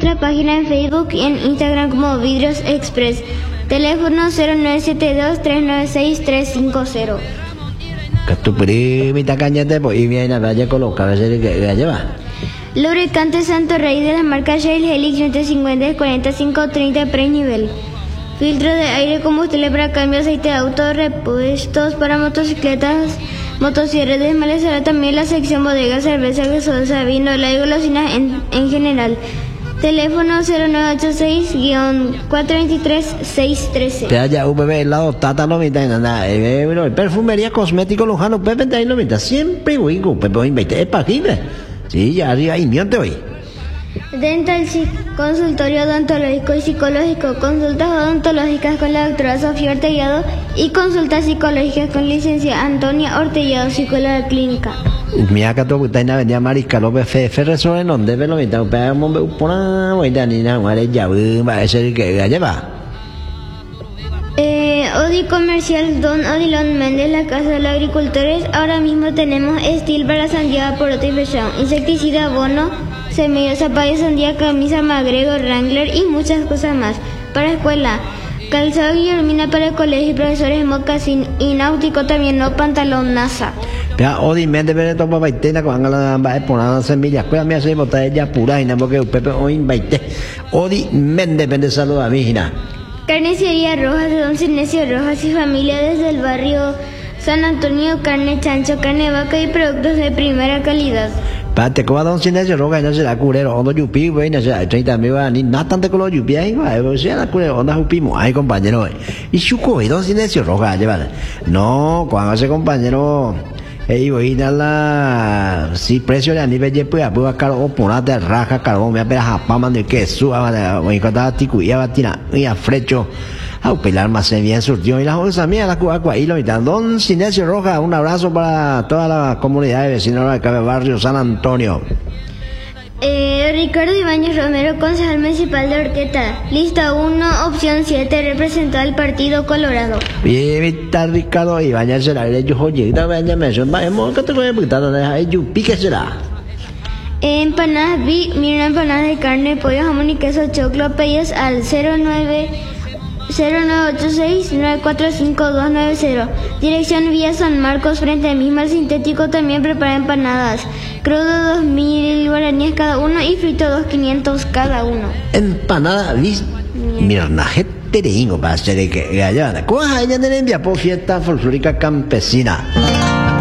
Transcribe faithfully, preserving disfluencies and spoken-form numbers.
nuestra página en Facebook y en Instagram como Vidrios Express. Teléfono cero nueve siete dos, tres nueve seis, tres cinco cero. Que tu primita cañete, pues, y viene a vaya colocar, a ver qué lleva. Lubricante Santo Rey de la marca Shell Helix ciento cincuenta, cuarenta y cinco, treinta pre-nivel. Filtro de aire, combustible para cambio, aceite de auto, repuestos para motocicletas, motosierras, desmalezará también la sección bodega, cerveza, gaseosa, vino, la y golosinas en, en general. Teléfono cero nueve ocho seis, cuatro dos tres, seis uno tres. Te haya un bebé helado, tata no mitad, nada, eh, perfumería cosmético Lujano, Pepe, te no mitad, siempre voy con Pepe, veinte, es pagible. Sí, ya arriba y miente hoy. Dental Consultorio Odontológico y Psicológico, consultas odontológicas con la doctora Sofía Ortellado y consultas psicológicas con licencia Antonia Ortellado, psicóloga clínica. Mira que tú estás en la avenida Mariscal López Ferrer sobre donde ve lo mitad, pero me voy por ahí, ni nada, ya va a ser que lleva. Eh, Odi Comercial Don Odilon Méndez, la Casa de los Agricultores. Ahora mismo tenemos Estil para sandía, poroto y pechón, insecticida, abono, semillas, zapallo, sandía, camisa, magrego, Wrangler y muchas cosas más. Para escuela, calzado y hormina para el colegio y profesores, mocasín y náutico también, no pantalón NASA. Ya, Odi Méndez, pero toma baitena con la va a poner las semillas. Cuida mi hace botar ella pura y nada porque Pepe hoy baite. Odi Méndez, vende saluda a mi hija. Carnicería Rojas de Don Sinesio Rojas y familia desde el barrio San Antonio, carne chancho, carne vaca y productos de primera calidad. Pate como Don Sinesio Rojas y no se la curero, onda yupi, güey, no se la treinta mil ni nada tanto con los yupi, ahí va, o sea, la curero, onda jupimo, ay compañero, y chuco, y Don Sinesio Rojas, lleva, no, cuando ese compañero, eh, voy a la, si precio de a nivel de pues, pues, caro, ponate raja, carbón, me apela japama de que suba, o encontraba tico, y a tina, y a frecho, a pelar más bien surtió, y la bolsa mía, la cuba, ahí lo mitad. Don Sinesio Rojas, un abrazo para toda la comunidad de vecinos de Cabe Barrio San Antonio. Eh, Ricardo Ibáñez Romero, concejal municipal de Orqueta. Lista uno, opción siete, representó al Partido Colorado. Bien, tal Ricardo Ibáñez será el yo oye, también me son, vamos, que te voy a preguntar dónde hay yo pique será. Empanadas vi, mira empanadas de carne, pollo, jamón y queso, choclo, pedidos al cero nueve ocho seis, nueve cuatro cinco, dos nueve cero. Dirección Vía San Marcos, frente a mismo al sintético, también prepara empanadas. Crudo dos mil guaraníes cada uno y frito dos quinientos cada uno. Empanada, ¿viste? Mira, na gente de ingo, para hacer que gallada. ¿Cuál hay en el envía por fiesta folclórica campesina?